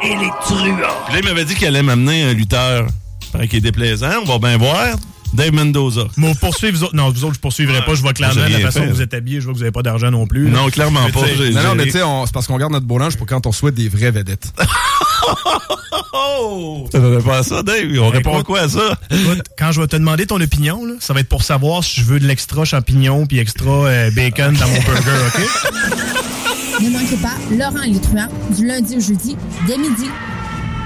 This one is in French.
et les truands. Puis là, il m'avait dit qu'elle allait m'amener un lutteur. Paraît qu'il est déplaisant, on va bien voir. Dave Mendoza. Mais vous poursuivez, vous autres. Non, vous autres, je poursuivrai pas. Je vois clairement la façon dont vous êtes habillés. Je vois que vous n'avez pas d'argent non plus. Non, clairement pas. Non, mais tu sais, c'est parce qu'on garde notre beau linge pour quand on souhaite des vraies vedettes. Oh! Ça ne pas à ça, Dave. On répond à quoi à ça? Écoute, quand je vais te demander ton opinion, là, ça va être pour savoir si je veux de l'extra champignon puis extra bacon dans mon burger, OK? Ne manquez pas Laurent et les truands du lundi au jeudi dès midi